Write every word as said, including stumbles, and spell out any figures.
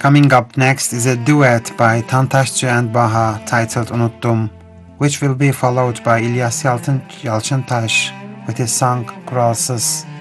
Coming up next is a duet by Tantaşçı and Baha titled Unuttum, which will be followed by İlyas Yalçın, Yalçıntaş with his song Kuralsız.